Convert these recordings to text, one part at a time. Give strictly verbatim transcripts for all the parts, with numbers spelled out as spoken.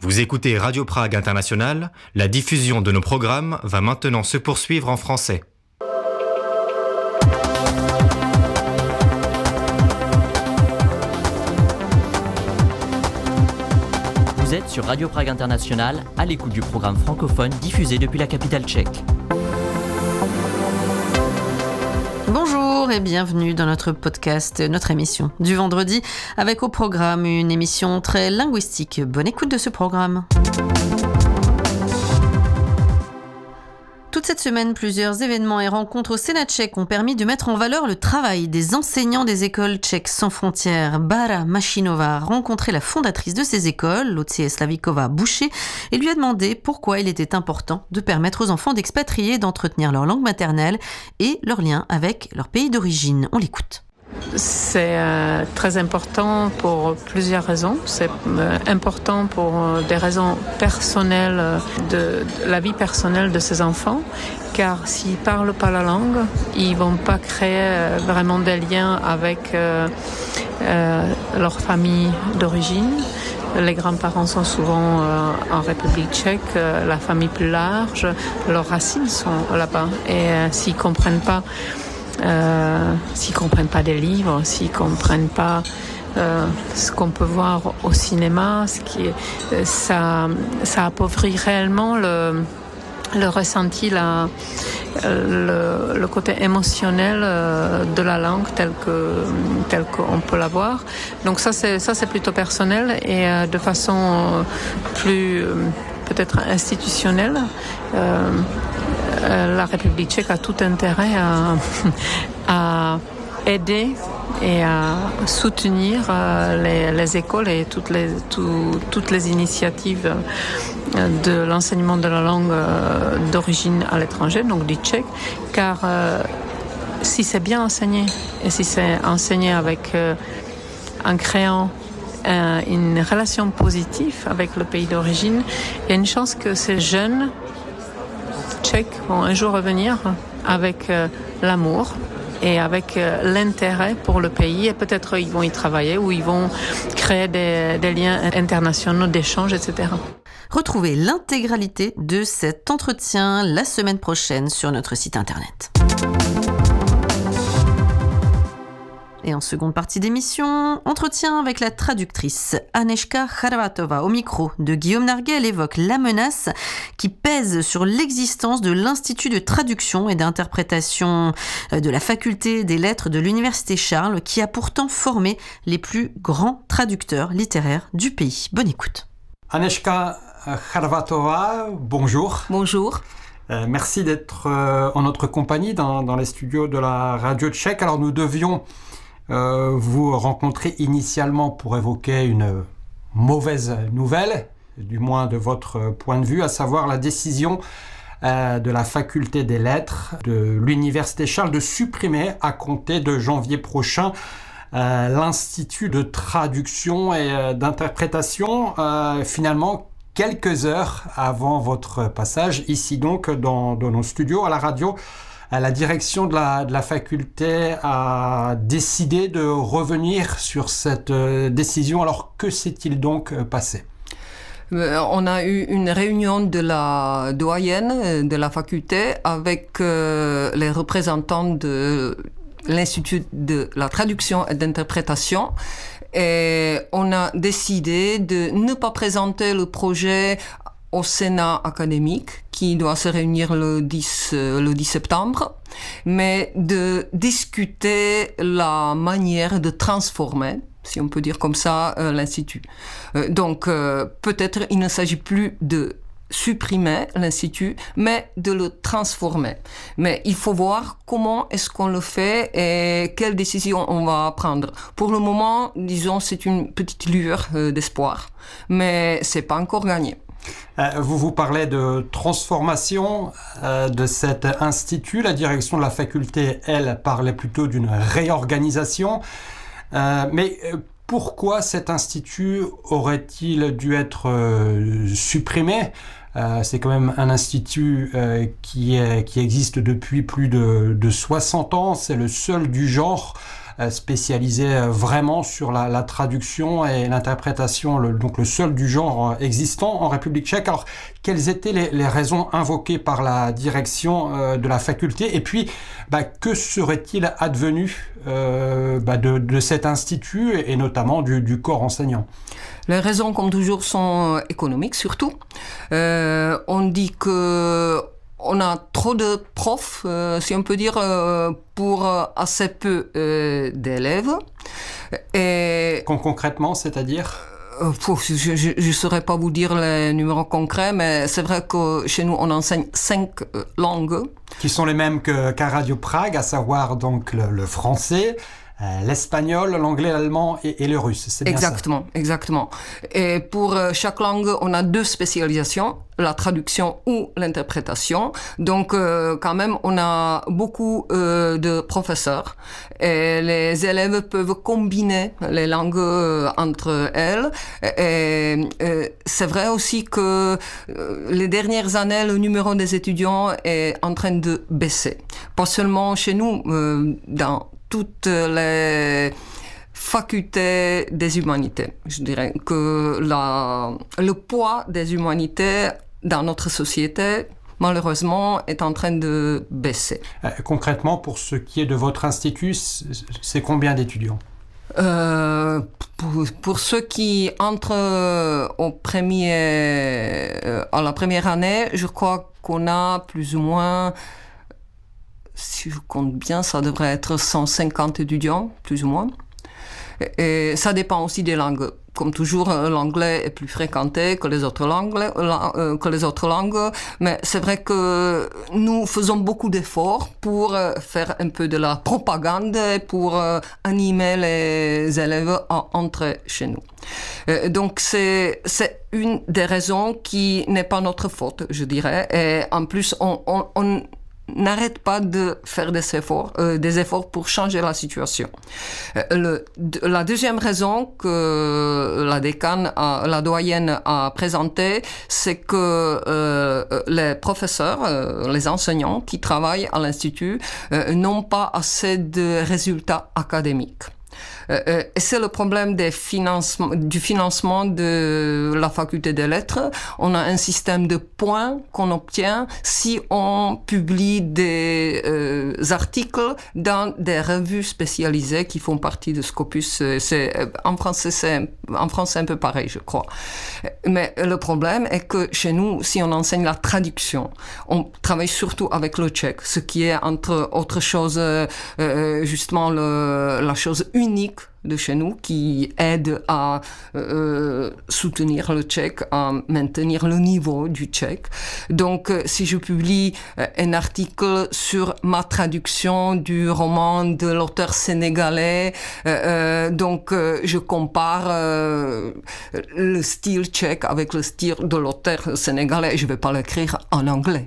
Vous écoutez Radio Prague International, la diffusion de nos programmes va maintenant se poursuivre en français. Vous êtes sur Radio Prague International, à l'écoute du programme francophone diffusé depuis la capitale tchèque. Bonjour et bienvenue dans notre podcast, notre émission du vendredi, avec au programme une émission très linguistique. Bonne écoute de ce programme. Toute cette semaine, plusieurs événements et rencontres au Sénat tchèque ont permis de mettre en valeur le travail des enseignants des écoles tchèques sans frontières. Bára Mašinová a rencontré la fondatrice de ces écoles, Lucie Slavíková-Boucher, et lui a demandé pourquoi il était important de permettre aux enfants d'expatriés d'entretenir leur langue maternelle et leur lien avec leur pays d'origine. On l'écoute. C'est euh, très important pour plusieurs raisons. C'est euh, important pour euh, des raisons personnelles, euh, de, de la vie personnelle de ces enfants, car s'ils ne parlent pas la langue, ils ne vont pas créer euh, vraiment des liens avec euh, euh, leur famille d'origine. Les grands-parents sont souvent euh, en République tchèque, euh, la famille plus large, leurs racines sont là-bas. Et euh, s'ils ne comprennent pas Euh, s'ils ne comprennent pas des livres, s'ils ne comprennent pas euh, ce qu'on peut voir au cinéma, ce qui est, ça, ça appauvrit réellement le, le ressenti, la, le, le côté émotionnel de la langue tel que tel qu'on peut l'avoir. Donc ça c'est, ça, c'est plutôt personnel et euh, de façon plus euh, peut-être institutionnelle. Euh, La République tchèque a tout intérêt à, à aider et à soutenir les, les écoles et toutes les, tout, toutes les initiatives de l'enseignement de la langue d'origine à l'étranger, donc du tchèque, car euh, si c'est bien enseigné et si c'est enseigné avec, euh, en créant euh, une relation positive avec le pays d'origine, il y a une chance que ces jeunes Tchèques vont un jour revenir avec euh, l'amour et avec euh, l'intérêt pour le pays et peut-être ils vont y travailler ou ils vont créer des, des liens internationaux d'échange, et cetera. Retrouvez l'intégralité de cet entretien la semaine prochaine sur notre site internet. Et en seconde partie d'émission, entretien avec la traductrice Anežka Charvatová au micro de Guillaume Narguet. Elle évoque la menace qui pèse sur l'existence de l'Institut de traduction et d'interprétation de la faculté des lettres de l'Université Charles, qui a pourtant formé les plus grands traducteurs littéraires du pays. Bonne écoute. Anežka Charvatová, bonjour. Bonjour. Euh, merci d'être euh, en notre compagnie dans, dans les studios de la radio tchèque. Alors nous devions Euh, vous rencontrer initialement pour évoquer une mauvaise nouvelle, du moins de votre point de vue, à savoir la décision euh, de la faculté des lettres de l'Université Charles de supprimer à compter de janvier prochain euh, l'Institut de traduction et euh, d'interprétation, euh, finalement quelques heures avant votre passage, ici donc dans, dans nos studios à la radio. La direction de la, de la faculté a décidé de revenir sur cette euh, décision. Alors, que s'est-il donc passé ? On a eu une réunion de la doyenne de la faculté avec euh, les représentants de l'Institut de la traduction et d'interprétation. Et on a décidé de ne pas présenter le projet au Sénat académique, qui doit se réunir le dix, le dix septembre, mais de discuter la manière de transformer, si on peut dire comme ça, euh, l'Institut. Euh, donc, euh, peut-être il ne s'agit plus de supprimer l'Institut, mais de le transformer. Mais il faut voir comment est-ce qu'on le fait et quelles décisions on va prendre. Pour le moment, disons, c'est une petite lueur euh, d'espoir, mais c'est pas encore gagné. Euh, vous vous parlez de transformation euh, de cet institut. La direction de la faculté, elle, parlait plutôt d'une réorganisation. Euh, mais euh, pourquoi cet institut aurait-il dû être euh, supprimé ? Euh, c'est quand même un institut euh, qui, est, qui existe depuis plus de, de soixante ans. C'est le seul du genre euh, spécialisé euh, vraiment sur la, la traduction et l'interprétation, le, donc le seul du genre euh, existant en République tchèque. Alors, quelles étaient les, les raisons invoquées par la direction euh, de la faculté? Et puis, bah, que serait-il advenu euh, bah, de, de cet institut et notamment du, du corps enseignant? Les raisons, comme toujours, sont économiques surtout. Euh, on dit que on a trop de profs, euh, si on peut dire, euh, pour assez peu euh, d'élèves. Et Con- concrètement, c'est-à-dire euh, Je ne saurais pas vous dire les numéros concrets, mais c'est vrai que chez nous, on enseigne cinq euh, langues. Qui sont les mêmes que, qu'à Radio Prague, à savoir donc le, le français, l'espagnol, l'anglais, l'allemand et, et le russe. C'est bien exactement, ça. Exactement. Et pour chaque langue, on a deux spécialisations, la traduction ou l'interprétation. Donc, euh, quand même, on a beaucoup euh, de professeurs et les élèves peuvent combiner les langues euh, entre elles. Et, et c'est vrai aussi que euh, les dernières années, le numéro des étudiants est en train de baisser. Pas seulement chez nous, euh, dans toutes les facultés des humanités. Je dirais que la, le poids des humanités dans notre société, malheureusement, est en train de baisser. Euh, concrètement, pour ce qui est de votre institut, c'est combien d'étudiants? Euh, pour, pour ceux qui entrent au premier, à la première année, je crois qu'on a plus ou moins... Si je compte bien, ça devrait être cent cinquante étudiants, plus ou moins. Et, et ça dépend aussi des langues. Comme toujours, l'anglais est plus fréquenté que les autres langues, euh, que les autres langues. Mais c'est vrai que nous faisons beaucoup d'efforts pour faire un peu de la propagande, pour euh, animer les élèves à entrer chez nous. Euh, donc c'est c'est une des raisons qui n'est pas notre faute, je dirais. Et en plus, on, on, on n'arrête pas de faire des efforts, euh, des efforts pour changer la situation. Euh, le, de, la deuxième raison que la décane, a, la doyenne a présentée, c'est que euh, les professeurs, euh, les enseignants qui travaillent à l'Institut euh, n'ont pas assez de résultats académiques. Euh, et c'est le problème des financements, du financement de la faculté des lettres. On a un système de points qu'on obtient si on publie des euh, articles dans des revues spécialisées qui font partie de Scopus. C'est, en français, c'est, en France, c'est un peu pareil, je crois. Mais le problème est que chez nous, si on enseigne la traduction, on travaille surtout avec le tchèque, ce qui est entre autres choses, euh, justement le, la chose unique de chez nous qui aide à euh, soutenir le tchèque, à maintenir le niveau du tchèque. Donc, euh, si je publie euh, un article sur ma traduction du roman de l'auteur sénégalais, euh, euh, donc euh, je compare euh, le style tchèque avec le style de l'auteur sénégalais. Je ne vais pas l'écrire en anglais.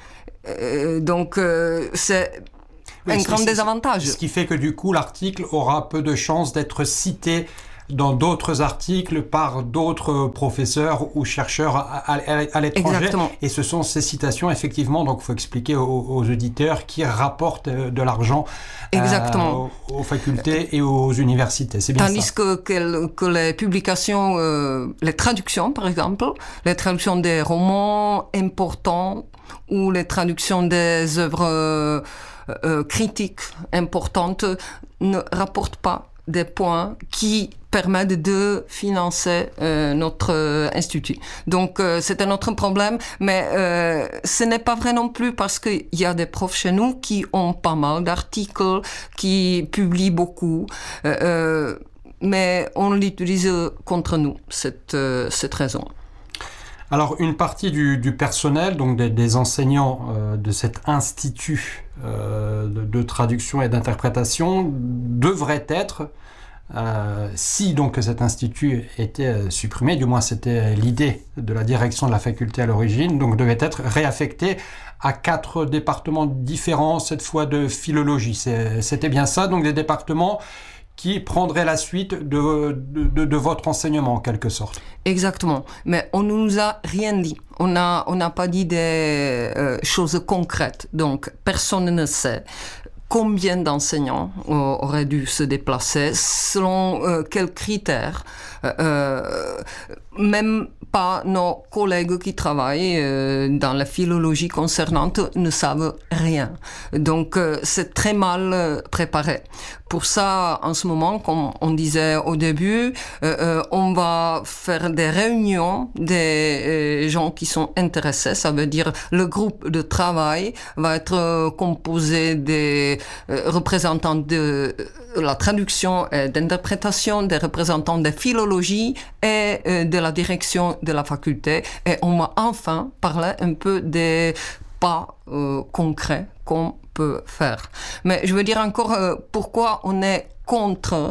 Euh, donc, euh, c'est Oui, un grand désavantage. Ce qui fait que du coup, l'article aura peu de chances d'être cité dans d'autres articles par d'autres professeurs ou chercheurs à, à, à l'étranger. Exactement. Et ce sont ces citations, effectivement, donc il faut expliquer aux, aux auditeurs, qui rapportent de l'argent Exactement. Euh, aux, aux facultés et aux universités. C'est bien Tandis ça. que, que, que les publications, euh, les traductions, par exemple, les traductions des romans importants ou les traductions des œuvres euh, euh, critiques importantes ne rapportent pas des points qui permettent de financer euh, notre euh, institut. Donc euh, c'est un autre problème, mais euh, ce n'est pas vrai non plus parce qu'il y a des profs chez nous qui ont pas mal d'articles, qui publient beaucoup, euh, euh, mais on l'utilise contre nous, cette, euh, cette raison. Alors, une partie du, du personnel, donc des, des enseignants euh, de cet institut euh, de, de traduction et d'interprétation, devrait être, euh, si donc cet institut était supprimé, du moins c'était l'idée de la direction de la faculté à l'origine, donc devait être réaffecté à quatre départements différents, cette fois de philologie. C'est, c'était bien ça, donc des départements qui prendrait la suite de, de, de votre enseignement, en quelque sorte. Exactement. Mais on ne nous a rien dit. On n'a on n'a pas dit des euh, choses concrètes. Donc, personne ne sait combien d'enseignants euh, auraient dû se déplacer, selon euh, quels critères. Euh, même pas nos collègues qui travaillent euh, dans la philologie concernante ne savent rien. Donc euh, c'est très mal euh, préparé. Pour ça, en ce moment, comme on disait au début, euh, euh, on va faire des réunions des euh, gens qui sont intéressés. Ça veut dire le groupe de travail va être euh, composé des euh, représentants de euh, la traduction et d'interprétation, des représentants de philologie et euh, de la direction de la faculté. Et on va enfin parler un peu des pas euh, concrets qu'on peut faire. Mais je veux dire encore euh, pourquoi on est contre,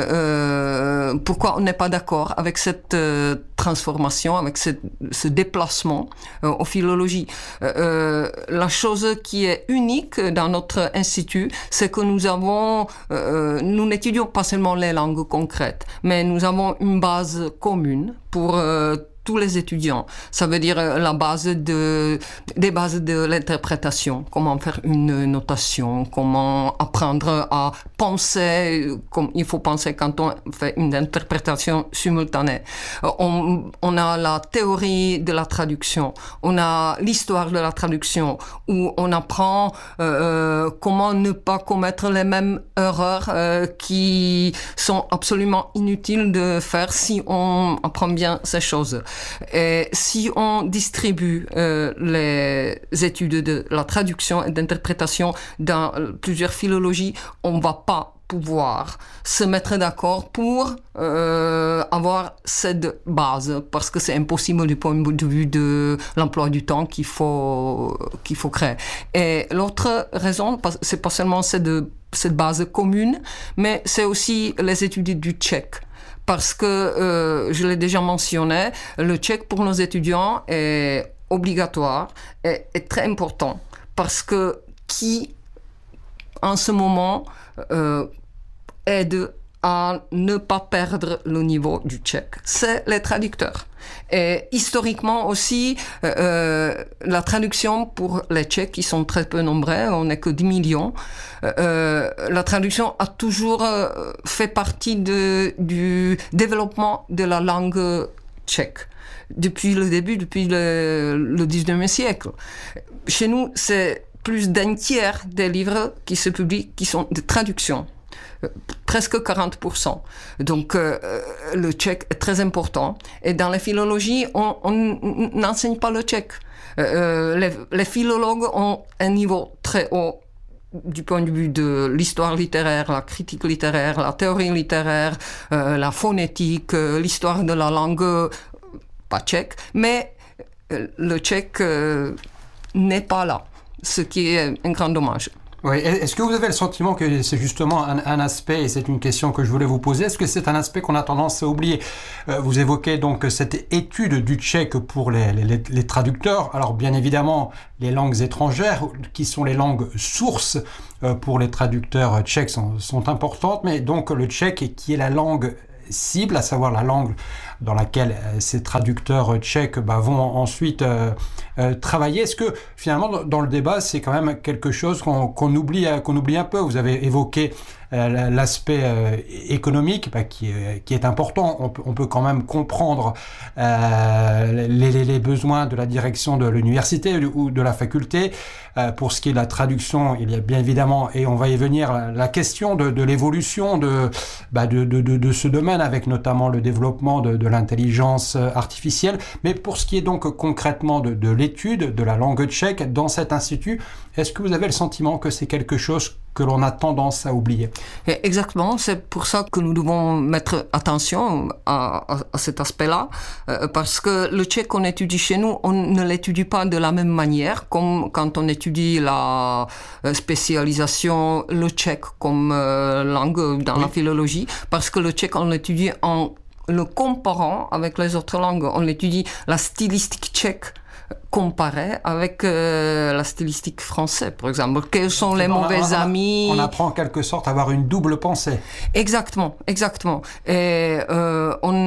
euh, pourquoi on n'est pas d'accord avec cette euh, transformation, avec cette, ce déplacement euh, aux philologies. Euh, la chose qui est unique dans notre institut, c'est que nous avons, euh, nous n'étudions pas seulement les langues concrètes, mais nous avons une base commune pour euh, tous les étudiants. Ça veut dire la base de, des bases de l'interprétation, comment faire une notation, comment apprendre à penser, comme il faut penser quand on fait une interprétation simultanée. On, on a la théorie de la traduction, on a l'histoire de la traduction, où on apprend euh, comment ne pas commettre les mêmes erreurs euh, qui sont absolument inutiles de faire si on apprend bien ces choses. Et si on distribue euh, les études de la traduction et d'interprétation dans plusieurs philologies, on va pas pouvoir se mettre d'accord pour euh, avoir cette base, parce que c'est impossible du point de vue de l'emploi du temps qu'il faut, qu'il faut créer. Et l'autre raison, c'est pas seulement cette, cette base commune, mais c'est aussi les études du tchèque. Parce que, euh, je l'ai déjà mentionné, le tchèque pour nos étudiants est obligatoire et est très important. Parce que qui, en ce moment, euh, aide à ne pas perdre le niveau du tchèque, c'est les traducteurs. Et historiquement aussi, euh, la traduction pour les Tchèques, qui sont très peu nombreux, on n'est que dix millions, euh, la traduction a toujours euh, fait partie de, du développement de la langue tchèque. Depuis le début, depuis le, le dix-neuvième siècle. Chez nous, c'est plus d'un tiers des livres qui se publient qui sont des traductions. Presque quarante pour cent. Donc euh, le tchèque est très important. Et dans la philologie, on n'enseigne pas le tchèque. Euh, les, les philologues ont un niveau très haut du point de vue de l'histoire littéraire, la critique littéraire, la théorie littéraire, euh, la phonétique, euh, l'histoire de la langue, euh, pas tchèque, mais euh, le tchèque euh, n'est pas là, ce qui est un grand dommage. Oui. Est-ce que vous avez le sentiment que c'est justement un, un aspect, et c'est une question que je voulais vous poser, est-ce que c'est un aspect qu'on a tendance à oublier? euh, Vous évoquez donc cette étude du tchèque pour les, les, les traducteurs. Alors bien évidemment, les langues étrangères, qui sont les langues sources euh, pour les traducteurs tchèques, sont, sont importantes, mais donc le tchèque qui est la langue cible, à savoir la langue dans laquelle euh, ces traducteurs tchèques bah, vont ensuite euh, euh, travailler. Est-ce que finalement dans, dans le débat c'est quand même quelque chose qu'on, qu'on oublie, qu'on oublie un peu? Vous avez évoqué euh, l'aspect euh, économique bah, qui, est, qui est important. On peut, on peut quand même comprendre euh, les, les besoins de la direction de l'université ou de la faculté. Euh, pour ce qui est de la traduction, il y a bien évidemment, et on va y venir, la question de, de l'évolution de, bah, de, de, de, de ce domaine, avec notamment le développement de, de l'intelligence artificielle. Mais pour ce qui est donc concrètement de, de l'étude de la langue tchèque dans cet institut, est-ce que vous avez le sentiment que c'est quelque chose que l'on a tendance à oublier? Exactement, c'est pour ça que nous devons mettre attention à, à, à cet aspect-là, euh, parce que le tchèque qu'on étudie chez nous, on ne l'étudie pas de la même manière, comme quand on étudie la spécialisation, le tchèque comme euh, langue dans oui. la philologie, parce que le tchèque on l'étudie en le comparant avec les autres langues, on étudie la stylistique tchèque comparée avec euh, la stylistique française, par exemple. Quels sont les on mauvais a, on a, amis? On apprend en quelque sorte à avoir une double pensée. Exactement, exactement. Et euh, on,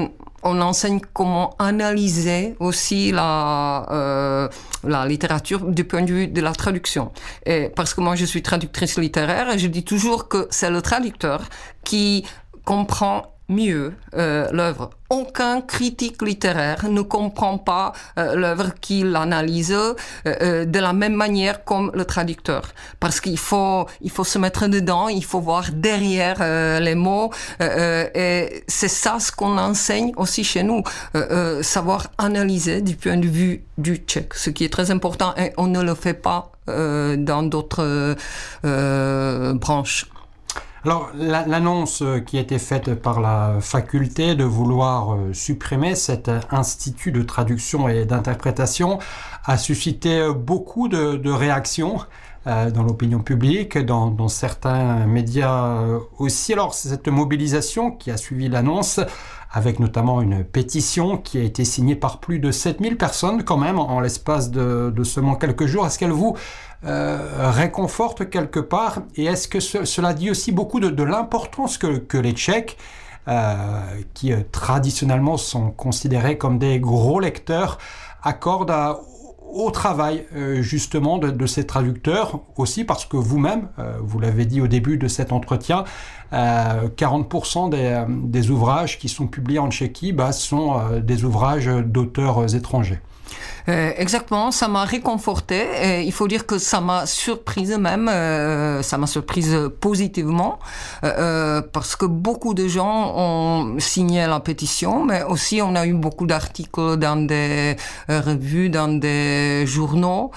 on enseigne comment analyser aussi la, euh, la littérature du point de vue de la traduction. Et parce que moi, je suis traductrice littéraire et je dis toujours que c'est le traducteur qui comprend mieux euh, l'œuvre. Aucun critique littéraire ne comprend pas euh, l'œuvre qu'il analyse euh, euh, de la même manière comme le traducteur, parce qu'il faut il faut se mettre dedans, il faut voir derrière euh, les mots, euh, et c'est ça ce qu'on enseigne aussi chez nous, euh, euh, savoir analyser du point de vue du tchèque, ce qui est très important et on ne le fait pas euh, dans d'autres euh, branches. Alors, l'annonce qui a été faite par la faculté de vouloir supprimer cet institut de traduction et d'interprétation a suscité beaucoup de, de réactions euh, dans l'opinion publique, dans, dans certains médias aussi. Alors, cette mobilisation qui a suivi l'annonce, avec notamment une pétition qui a été signée par plus de sept mille personnes quand même en, en l'espace de, de seulement quelques jours, est-ce qu'elle vous Euh, réconforte quelque part, et est-ce que ce, cela dit aussi beaucoup de, de l'importance que, que les Tchèques, euh, qui euh, traditionnellement sont considérés comme des gros lecteurs, accordent à, au travail euh, justement de, de ces traducteurs, aussi parce que vous-même, euh, vous l'avez dit au début de cet entretien, euh, quarante pour cent des, des ouvrages qui sont publiés en Tchéquie bah, sont euh, des ouvrages d'auteurs étrangers. Euh, exactement, ça m'a réconforté et il faut dire que ça m'a surprise même, euh, ça m'a surprise positivement euh, parce que beaucoup de gens ont signé la pétition, mais aussi on a eu beaucoup d'articles dans des euh, revues, dans des journaux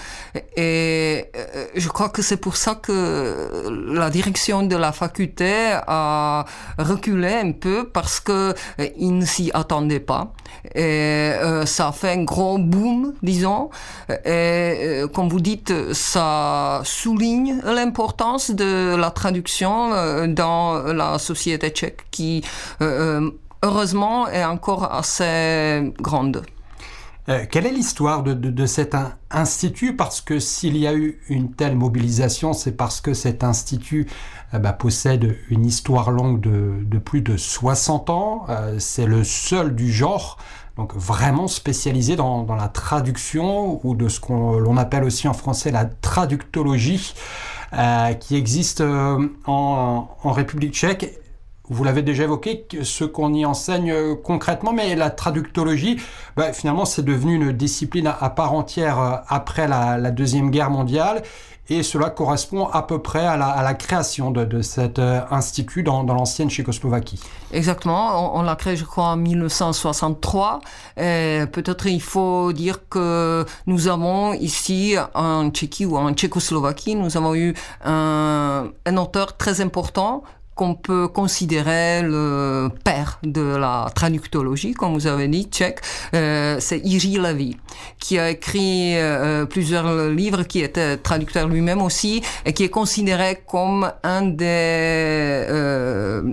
et euh, je crois que c'est pour ça que la direction de la faculté a reculé un peu parce que euh, ils ne s'y attendaient pas et euh, ça a fait un gros boom, disons, et euh, comme vous dites, ça souligne l'importance de la traduction euh, dans la société tchèque qui, euh, heureusement, est encore assez grande. Euh, quelle est l'histoire de, de, de cet institut? Parce que s'il y a eu une telle mobilisation, c'est parce que cet institut euh, bah, possède une histoire longue de, de plus de soixante ans. Euh, c'est le seul du genre, donc vraiment spécialisé dans, dans la traduction, ou de ce qu'on l'on appelle aussi en français la traductologie, euh, qui existe euh, en, en République tchèque. Vous l'avez déjà évoqué, ce qu'on y enseigne concrètement, mais la traductologie, bah, finalement, c'est devenu une discipline à part entière après la, la Deuxième Guerre mondiale, et cela correspond à peu près à la, à la création de, de cet institut dans, dans l'ancienne Tchécoslovaquie. Exactement, on, on l'a créé, je crois, en mille neuf cent soixante-trois. Et peut-être il faut dire que nous avons ici, en Tchéquie ou en Tchécoslovaquie, nous avons eu un, un auteur très important qu'on peut considérer le père de la traductologie, comme vous avez dit, tchèque, euh, c'est Jiří Levý, qui a écrit euh, plusieurs livres, qui était traducteur lui-même aussi, et qui est considéré comme un des... Euh,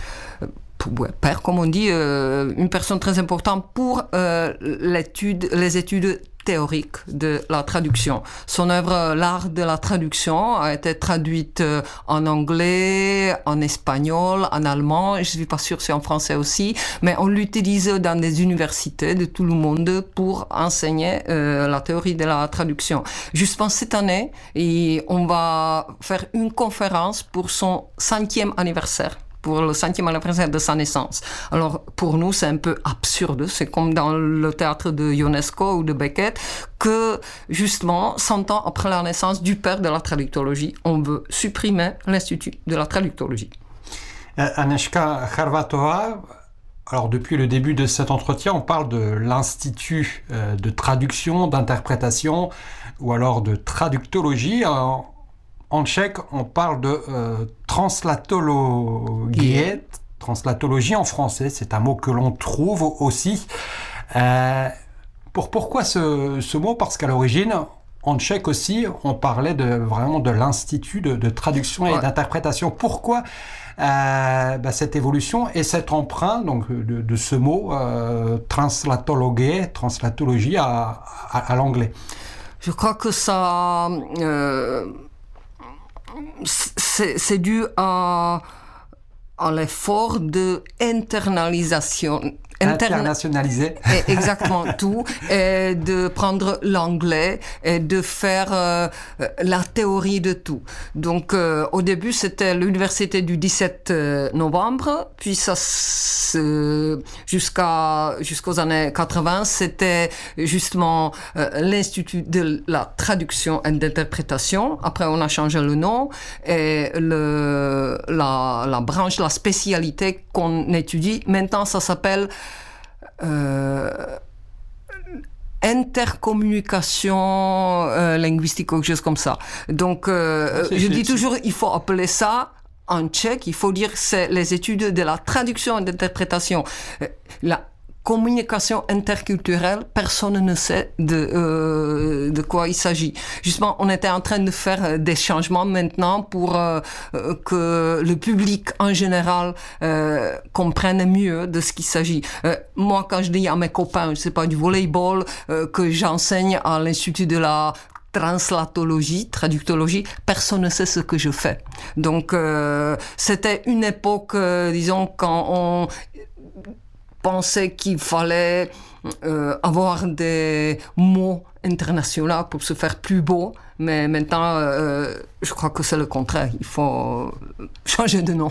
père, comme on dit, euh, une personne très importante pour euh, l'étude, les études théorique de la traduction. Son œuvre, L'art de la traduction, a été traduite en anglais, en espagnol, en allemand, je ne suis pas sûre si en français aussi, mais on l'utilise dans des universités de tout le monde pour enseigner euh, la théorie de la traduction. Justement cette année, et on va faire une conférence pour son centième anniversaire. pour le centième anniversaire de sa naissance. Alors, pour nous, c'est un peu absurde. C'est comme dans le théâtre de Ionesco ou de Beckett, que, justement, cent ans après la naissance du père de la traductologie, on veut supprimer l'Institut de la traductologie. Euh, Anežka Charvatová, alors depuis le début de cet entretien, on parle de l'Institut euh, de traduction, d'interprétation, ou alors de traductologie. En, En tchèque, on parle de euh, translatologie, translatologie en français, c'est un mot que l'on trouve aussi. Euh, pour, pourquoi ce, ce mot? Parce qu'à l'origine, en tchèque aussi, on parlait de, vraiment de l'Institut de, de traduction et ouais. d'interprétation. Pourquoi euh, bah, cette évolution et cet emprunt donc, de, de ce mot euh, translatologie, translatologie à, à, à l'anglais? Je crois que ça... Euh... C'est, c'est dû à, à l'effort de internalisation, internationaliser. Exactement tout, et de prendre l'anglais et de faire euh, la théorie de tout. Donc euh, au début c'était l'université du dix-sept novembre, puis ça jusqu'à jusqu'aux années quatre-vingts c'était justement euh, l'institut de la traduction et d'interprétation. Après on a changé le nom et le la la branche, la spécialité qu'on étudie maintenant ça s'appelle Euh, intercommunication euh, linguistique, quelque chose comme ça. Donc, euh, c'est, je c'est, dis c'est... toujours, il faut appeler ça en tchèque, il faut dire c'est les études de la traduction et d'interprétation. La communication interculturelle, personne ne sait de, euh, de quoi il s'agit. Justement, on était en train de faire des changements maintenant pour euh, que le public en général euh, comprenne mieux de ce qu'il s'agit. Euh, moi, quand je dis à mes copains, je sais pas, du volleyball, euh, que j'enseigne à l'Institut de la translatologie, traductologie, personne ne sait ce que je fais. Donc, euh, c'était une époque, euh, disons, quand on pensait qu'il fallait euh, avoir des mots internationaux pour se faire plus beau, mais maintenant, euh, je crois que c'est le contraire. Il faut changer de nom.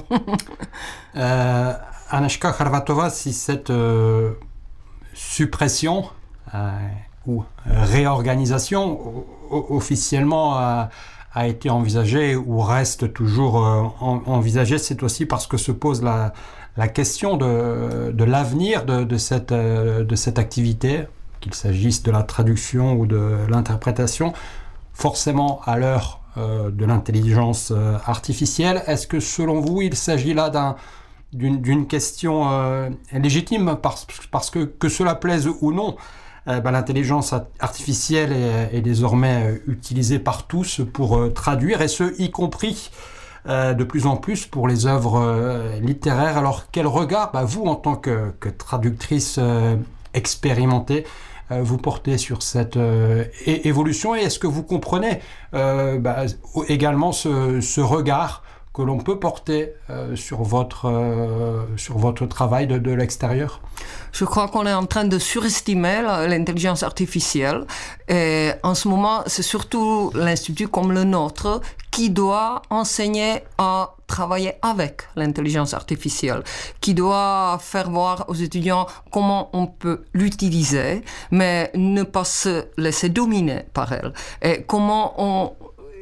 euh, Anežka Charvatová, si cette euh, suppression euh, ou réorganisation o- officiellement a, a été envisagée ou reste toujours euh, en, envisagée, c'est aussi parce que se pose la La question de, de l'avenir de, de, cette, de cette activité, qu'il s'agisse de la traduction ou de l'interprétation, forcément à l'heure euh, de l'intelligence euh, artificielle. Est-ce que selon vous, il s'agit là d'un, d'une, d'une question euh, légitime parce, parce que, que cela plaise ou non, euh, ben, l'intelligence artificielle est, est désormais utilisée par tous pour euh, traduire, et ce, y compris Euh, de plus en plus pour les œuvres euh, littéraires. Alors quel regard, bah, vous en tant que, que traductrice euh, expérimentée, euh, vous portez sur cette euh, é- évolution, et est-ce que vous comprenez euh, bah, également ce, ce regard que l'on peut porter euh, sur, votre, euh, sur votre travail de, de l'extérieur? Je crois qu'on est en train de surestimer l'intelligence artificielle, et en ce moment, c'est surtout l'institut comme le nôtre qui doit enseigner à travailler avec l'intelligence artificielle, qui doit faire voir aux étudiants comment on peut l'utiliser, mais ne pas se laisser dominer par elle, et comment on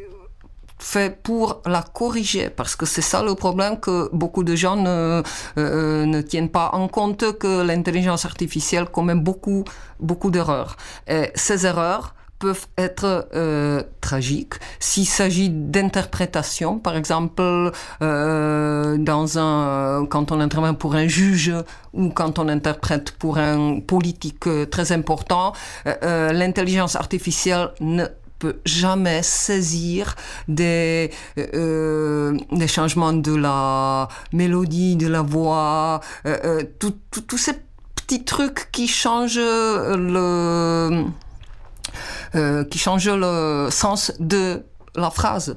fait pour la corriger, parce que c'est ça le problème, que beaucoup de gens ne, euh, ne tiennent pas en compte, que l'intelligence artificielle commet beaucoup, beaucoup d'erreurs. Et ces erreurs peuvent être euh, tragiques. S'il s'agit d'interprétation, par exemple, euh, dans un, quand on intervient pour un juge ou quand on interprète pour un politique très important, euh, l'intelligence artificielle ne peut jamais saisir des, euh, des changements de la mélodie, de la voix, euh, tous tout, tout ces petits trucs qui changent le, euh, qui changent le sens de la phrase.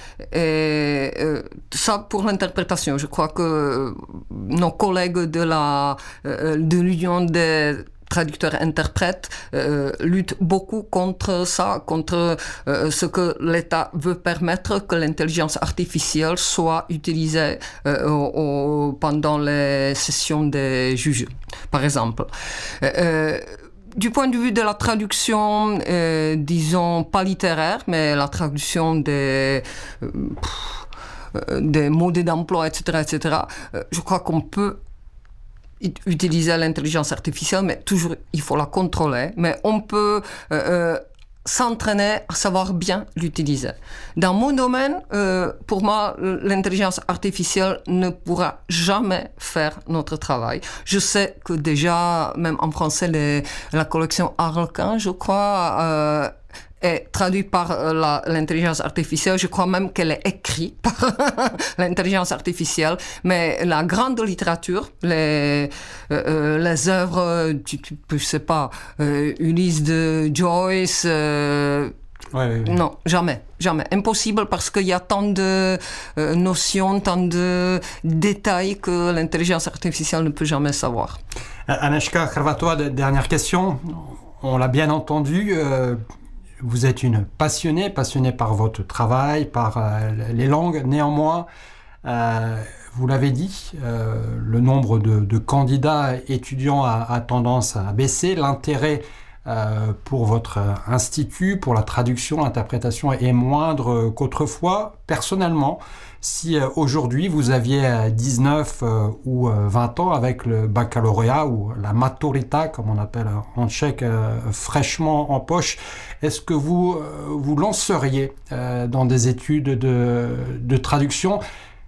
Et euh, ça pour l'interprétation. Je crois que nos collègues de la euh, de l'Union des traducteurs interprètes euh, luttent beaucoup contre ça, contre euh, ce que l'État veut permettre que l'intelligence artificielle soit utilisée euh, au, au, pendant les sessions des juges, par exemple. Euh, Du point de vue de la traduction, euh, disons pas littéraire, mais la traduction des, euh, pff, des mots d'emploi, et cetera, et cetera, euh, je crois qu'on peut utiliser l'intelligence artificielle, mais toujours il faut la contrôler. Mais on peut euh, euh, s'entraîner à savoir bien l'utiliser. Dans mon domaine, euh, pour moi, l'intelligence artificielle ne pourra jamais faire notre travail. Je sais que déjà, même en français, les, la collection Harlequin, je crois, euh, est traduite par la, l'intelligence artificielle. Je crois même qu'elle est écrite par l'intelligence artificielle. Mais la grande littérature, les, euh, les œuvres, tu, tu, je sais pas, euh, Ulysse de Joyce, euh, ouais, ouais, ouais. non, jamais, jamais. Impossible, parce qu'il y a tant de euh, notions, tant de détails que l'intelligence artificielle ne peut jamais savoir. Anežka Hrvatova, dernière question. On l'a bien entendu, euh, vous êtes une passionnée, passionnée par votre travail, par euh, les langues. Néanmoins, euh, vous l'avez dit, euh, le nombre de, de candidats étudiants a, a tendance à baisser. L'intérêt euh, pour votre institut, pour la traduction, l'interprétation est moindre qu'autrefois. Personnellement, si euh, aujourd'hui vous aviez dix-neuf euh, ou euh, vingt ans avec le baccalauréat ou la maturita, comme on appelle en tchèque, euh, fraîchement en poche, est-ce que vous euh, vous lanceriez euh, dans des études de, de traduction?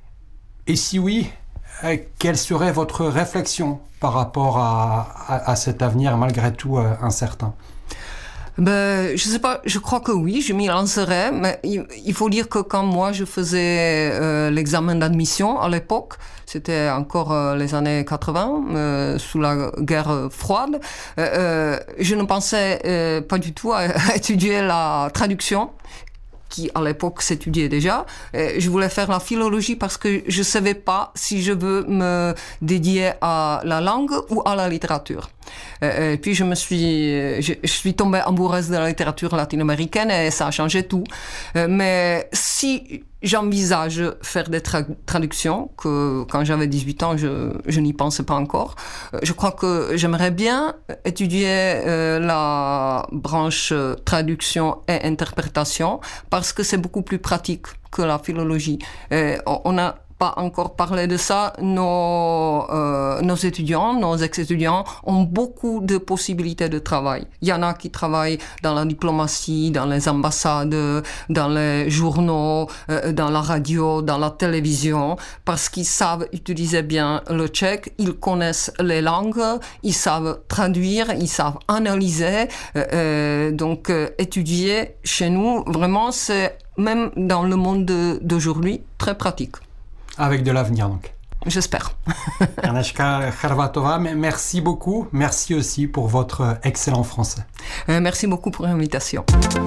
Et si oui, euh, quelle serait votre réflexion par rapport à, à, à cet avenir malgré tout euh, incertain? Ben, je sais pas, je crois que oui, je m'y lancerai, mais il, il faut dire que quand moi je faisais euh, l'examen d'admission à l'époque, c'était encore euh, les années quatre-vingts, euh, sous la guerre froide, euh, euh, je ne pensais euh, pas du tout à, à étudier la traduction, qui à l'époque s'étudiait déjà. Je voulais faire la philologie parce que je savais pas si je veux me dédier à la langue ou à la littérature. Et puis je me suis, je, je suis tombée amoureuse de la littérature latino-américaine et ça a changé tout. Mais si j'envisage faire des tra- traductions, que quand j'avais dix-huit ans, je, je n'y pensais pas encore. Je crois que j'aimerais bien étudier euh, la branche traduction et interprétation parce que c'est beaucoup plus pratique que la philologie. Et on a pas encore parlé de ça, nos, euh, nos étudiants, nos ex-étudiants ont beaucoup de possibilités de travail. Il y en a qui travaillent dans la diplomatie, dans les ambassades, dans les journaux, euh, dans la radio, dans la télévision, parce qu'ils savent utiliser bien le tchèque, ils connaissent les langues, ils savent traduire, ils savent analyser. Euh, euh, donc, euh, étudier chez nous, vraiment, c'est, même dans le monde de, d'aujourd'hui, très pratique. Avec de l'avenir, donc. J'espère. Anežka Hrvatova, merci beaucoup. Merci aussi pour votre excellent français. Euh, merci beaucoup pour l'invitation.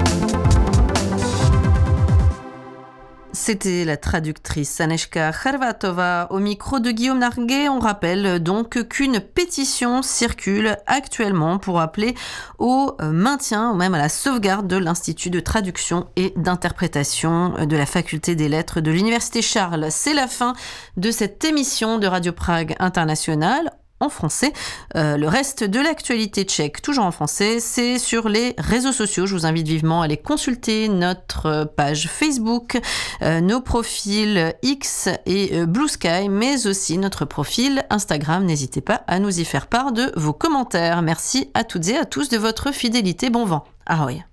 C'était la traductrice Anežka Hrvatova au micro de Guillaume Narguet. On rappelle donc qu'une pétition circule actuellement pour appeler au maintien ou même à la sauvegarde de l'Institut de traduction et d'interprétation de la Faculté des Lettres de l'Université Charles. C'est la fin de cette émission de Radio Prague International en français. Euh, le reste de l'actualité tchèque, toujours en français, c'est sur les réseaux sociaux. Je vous invite vivement à aller consulter notre page Facebook, euh, nos profils X et euh, Blue Sky, mais aussi notre profil Instagram. N'hésitez pas à nous y faire part de vos commentaires. Merci à toutes et à tous de votre fidélité. Bon vent. Ahoy.